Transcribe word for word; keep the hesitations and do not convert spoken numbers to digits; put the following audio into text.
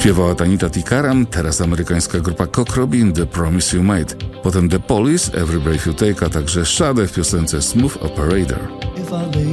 Śpiewała Tanita Tikaram, teraz amerykańska grupa Cock Robin, The Promise You Made. Potem The Police, Every Breath You Take, a także Sade w piosence Smooth Operator.